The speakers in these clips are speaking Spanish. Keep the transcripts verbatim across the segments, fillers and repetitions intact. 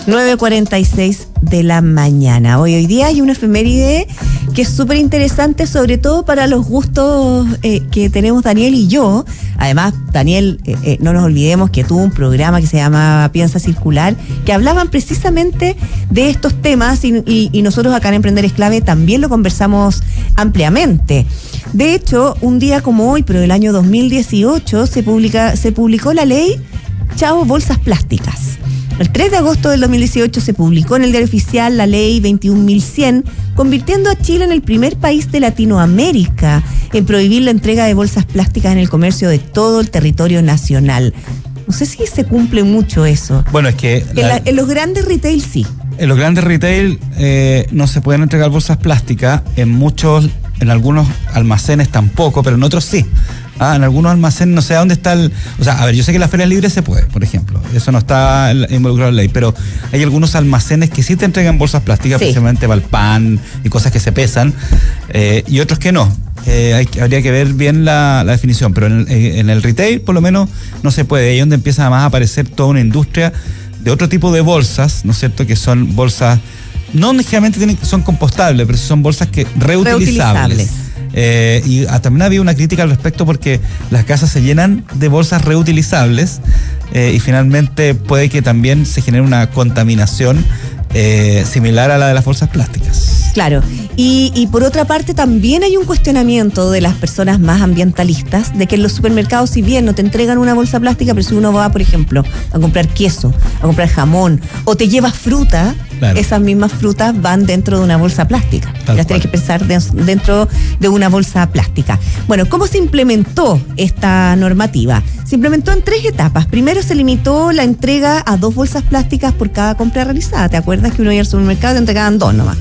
nueve cuarenta y seis de la mañana. Hoy, hoy día hay una efeméride que es súper interesante, sobre todo para los gustos eh, que tenemos Daniel y yo. Además, Daniel, eh, eh, no nos olvidemos que tuvo un programa que se llama Piensa Circular, que hablaban precisamente de estos temas y, y, y nosotros acá en Emprender es Clave también lo conversamos ampliamente. De hecho, un día como hoy, pero del año dos mil dieciocho, se publica, se publicó la ley Chao Bolsas Plásticas. El tres de agosto del dos mil dieciocho se publicó en el Diario Oficial la ley veintiún mil cien, convirtiendo a Chile en el primer país de Latinoamérica en prohibir la entrega de bolsas plásticas en el comercio de todo el territorio nacional. No sé si se cumple mucho eso. Bueno, es que... En, la, en los grandes retail sí. En los grandes retail eh, no se pueden entregar bolsas plásticas, en muchos, en algunos almacenes tampoco, pero en otros sí. Ah, en algunos almacenes no sé dónde está el... O sea, a ver, yo sé que en las ferias libres se puede, por ejemplo. Eso no está involucrado en la ley, pero hay algunos almacenes que sí te entregan bolsas plásticas, sí, precisamente para el pan y cosas que se pesan, eh, y otros que no. Eh, hay, habría que ver bien la, la definición, pero en, en el retail, por lo menos, no se puede. Ahí es donde empieza además a aparecer toda una industria de otro tipo de bolsas, ¿no es cierto?, que son bolsas, no necesariamente tienen, son compostables, pero son bolsas que reutilizables. reutilizables. Eh, y ah, también había una crítica al respecto porque las casas se llenan de bolsas reutilizables eh, y finalmente puede que también se genere una contaminación eh, similar a la de las bolsas plásticas. Claro, y, y por otra parte también hay un cuestionamiento de las personas más ambientalistas de que en los supermercados, si bien no te entregan una bolsa plástica, pero si uno va, por ejemplo, a comprar queso, a comprar jamón, o te llevas fruta, claro, esas mismas frutas van dentro de una bolsa plástica. Tal Las tienes que pensar de, dentro de una bolsa plástica. Bueno, ¿cómo se implementó esta normativa? Se implementó en tres etapas. Primero se limitó la entrega a dos bolsas plásticas por cada compra realizada. ¿Te acuerdas que uno iba al supermercado y te entregaban dos nomás?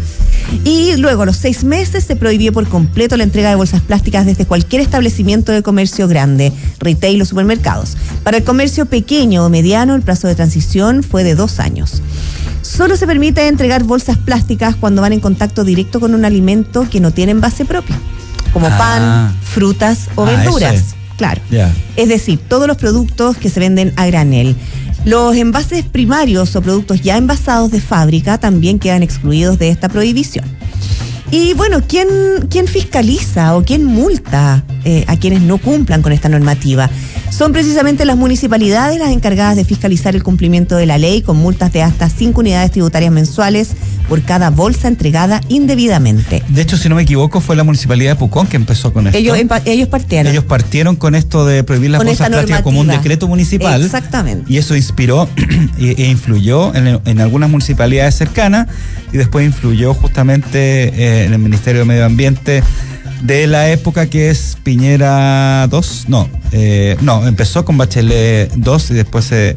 Y luego, a los seis meses, se prohibió por completo la entrega de bolsas plásticas desde cualquier establecimiento de comercio grande, retail o supermercados. Para el comercio pequeño o mediano, el plazo de transición fue de dos años. Solo se permite entregar bolsas plásticas cuando van en contacto directo con un alimento que no tiene envase propio, como ah. pan, frutas o ah, verduras. Es. Claro. Yeah. Es decir, todos los productos que se venden a granel. Los envases primarios o productos ya envasados de fábrica también quedan excluidos de esta prohibición. Y bueno, ¿quién, quién fiscaliza o quién multa eh, a quienes no cumplan con esta normativa? Son precisamente las municipalidades las encargadas de fiscalizar el cumplimiento de la ley, con multas de hasta cinco unidades tributarias mensuales por cada bolsa entregada indebidamente. De hecho, si no me equivoco, fue la municipalidad de Pucón que empezó con esto. Ellos, ellos partieron. Ellos partieron con esto de prohibir las bolsas plásticas como un decreto municipal. Exactamente. Y eso inspiró e influyó en, en algunas municipalidades cercanas y después influyó justamente eh, en el Ministerio de Medio Ambiente de la época que es Piñera dos, no, eh, no, empezó con Bachelet dos y después se...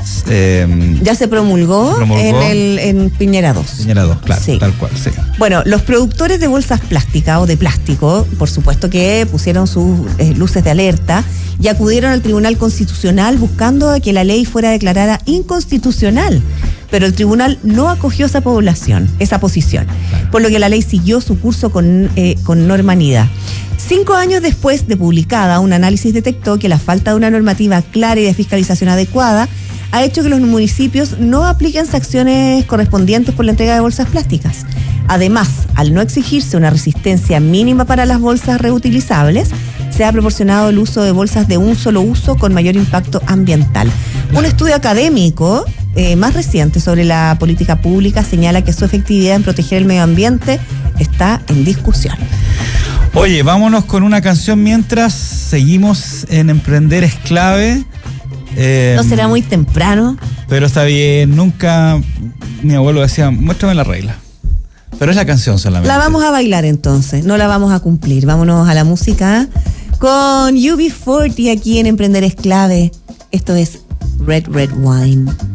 Eh, ya se promulgó, promulgó en, el, en Piñera dos. Piñera dos, claro, sí, tal cual, sí. Bueno, los productores de bolsas plásticas o de plástico, por supuesto que pusieron sus eh, luces de alerta y acudieron al Tribunal Constitucional buscando que la ley fuera declarada inconstitucional. Pero el tribunal no acogió esa población, esa posición, claro, por lo que la ley siguió su curso con, eh, con normalidad. Cinco años después de publicada, un análisis detectó que la falta de una normativa clara y de fiscalización adecuada ha hecho que los municipios no apliquen sanciones correspondientes por la entrega de bolsas plásticas. Además, al no exigirse una resistencia mínima para las bolsas reutilizables, se ha proporcionado el uso de bolsas de un solo uso con mayor impacto ambiental. Un estudio académico eh, más reciente sobre la política pública señala que su efectividad en proteger el medio ambiente está en discusión. Oye, vámonos con una canción mientras seguimos en Emprender es Clave. Eh, ¿No será muy temprano? Pero está bien, nunca... Mi abuelo decía, muéstrame la regla. Pero es la canción solamente. La vamos a bailar entonces, no la vamos a cumplir. Vámonos a la música con U B cuarenta aquí en Emprender es Clave. Esto es Red Red Wine.